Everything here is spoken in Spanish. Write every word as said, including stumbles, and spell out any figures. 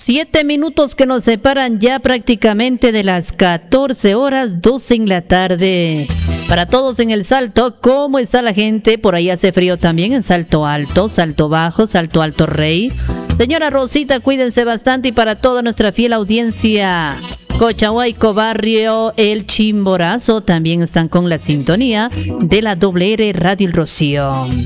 Siete minutos que nos separan ya prácticamente de las catorce horas, doce en la tarde. Para todos en el Salto, ¿cómo está la gente? Por ahí hace frío también en Salto Alto, Salto Bajo, Salto Alto Rey. Señora Rosita, cuídense bastante, y para toda nuestra fiel audiencia, Cochahuayco, Barrio El Chimborazo, también están con la sintonía de la doble R Radio El Rocío.